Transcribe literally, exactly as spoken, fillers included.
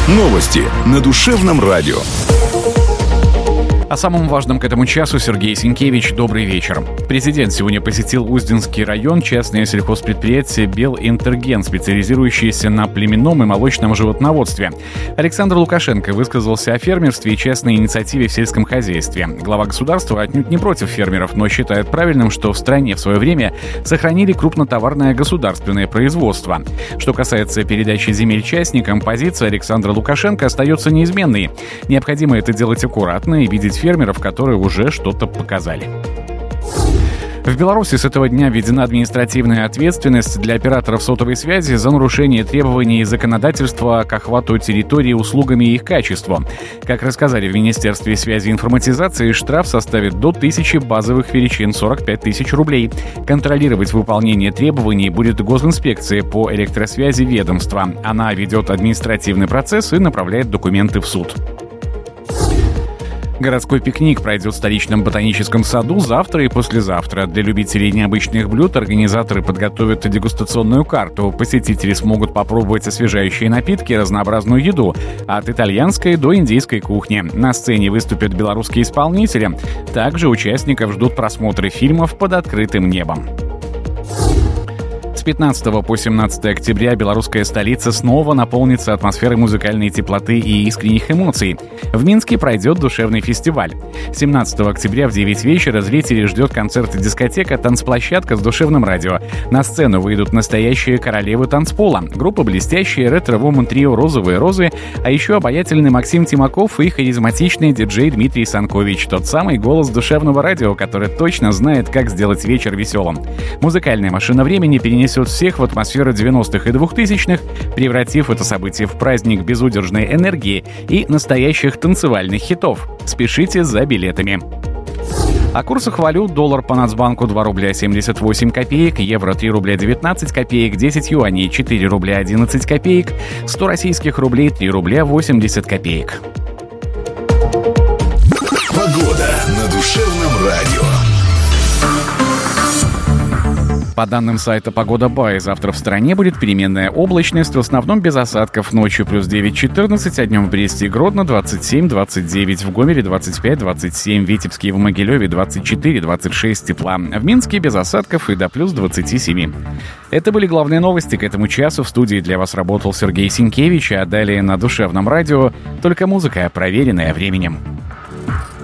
Новости на Душевном радио. О самом важном к этому часу Сергей Сенкевич. Добрый вечер. Президент сегодня посетил Узденский район, частное сельхозпредприятие «Белинтерген», специализирующееся на племенном и молочном животноводстве. Александр Лукашенко высказался о фермерстве и частной инициативе в сельском хозяйстве. Глава государства отнюдь не против фермеров, но считает правильным, что в стране в свое время сохранили крупнотоварное государственное производство. Что касается передачи земель частникам, позиция Александра Лукашенко остается неизменной. Необходимо это делать аккуратно и видеть фермеров, которые уже что-то показали. В Беларуси с этого дня введена административная ответственность для операторов сотовой связи за нарушение требований законодательства к охвату территории услугами и их качеству. Как рассказали в Министерстве связи и информатизации, штраф составит до тысячи базовых величин, сорок пять тысяч рублей. Контролировать выполнение требований будет госинспекция по электросвязи ведомства. Она ведет административный процесс и направляет документы в суд. Городской пикник пройдет в столичном ботаническом саду завтра и послезавтра. Для любителей необычных блюд организаторы подготовят дегустационную карту. Посетители смогут попробовать освежающие напитки и разнообразную еду, от итальянской до индийской кухни. На сцене выступят белорусские исполнители. Также участников ждут просмотры фильмов под открытым небом. С пятнадцатого по семнадцатое октября белорусская столица снова наполнится атмосферой музыкальной теплоты и искренних эмоций. В Минске пройдет душевный фестиваль. семнадцатого октября в девять вечера зрителей ждет концерт-дискотека «Танцплощадка» с душевным радио. На сцену выйдут настоящие королевы танцпола. Группа «Блестящие», ретро-вумен трио «Розовые розы», а еще обаятельный Максим Тимаков и харизматичный диджей Дмитрий Санкович. Тот самый голос душевного радио, который точно знает, как сделать вечер веселым. Музыкальная машина времени перенесет всех в атмосферу девяностых и двухтысячных, превратив это событие в праздник безудержной энергии и настоящих танцевальных хитов. Спешите за билетами. О курсах валют: доллар по Нацбанку два рубля семьдесят восемь копеек, евро три рубля девятнадцать копеек, десять юаней четыре рубля одиннадцать копеек, сто российских рублей три рубля восемьдесят копеек. Погода на Душевном радио. По данным сайта «Погода Бай», завтра в стране будет переменная облачность, в основном без осадков. Ночью плюс девять четырнадцать, а днем в Бресте и Гродно двадцать семь двадцать девять, в Гомеле двадцать пять двадцать семь, в Витебске и в Могилеве двадцать четыре двадцать шесть тепла. В Минске без осадков и до плюс двадцать семь. Это были главные новости к этому часу. В студии для вас работал Сергей Сенкевич, а далее на Душевном радио только музыка, проверенная временем.